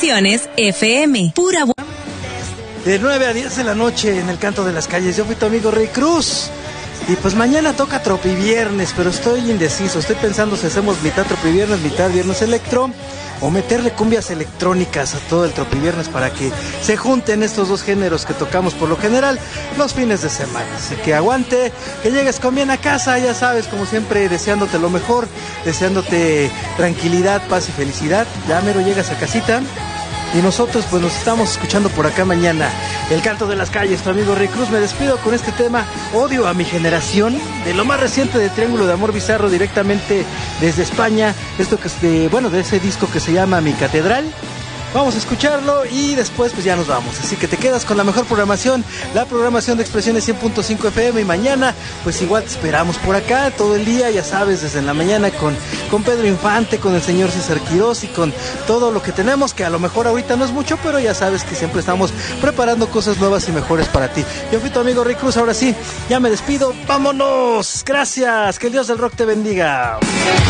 Estaciones FM. Pura de 9 a 10 de la noche en el Canto de las Calles. Yo fui tu amigo Rey Cruz. Y pues mañana toca Tropiviernes, pero estoy indeciso. Estoy pensando si hacemos mitad Tropiviernes, mitad Viernes Electro, o meterle cumbias electrónicas a todo el Tropiviernes para que se junten estos dos géneros que tocamos por lo general los fines de semana. Así que aguante, que llegues con bien a casa, ya sabes, como siempre, deseándote lo mejor, deseándote tranquilidad, paz y felicidad. Ya mero llegas a casita. Y nosotros pues nos estamos escuchando por acá mañana. El Canto de las Calles, tu amigo Rey Cruz. Me despido con este tema, Odio a mi generación, de lo más reciente de Triángulo de Amor Bizarro, directamente desde España. Esto que es de ese disco que se llama Mi Catedral. Vamos a escucharlo y después pues ya nos vamos. Así que te quedas con la mejor programación, la programación de Expresiones 100.5 FM. Y mañana pues igual te esperamos por acá todo el día, ya sabes, desde en la mañana con Pedro Infante, con el señor César Quirós y con todo lo que tenemos, que a lo mejor ahorita no es mucho, pero ya sabes que siempre estamos preparando cosas nuevas y mejores para ti. Yo fui tu amigo Rey Cruz, ahora sí, ya me despido, vámonos, gracias, que el Dios del rock te bendiga.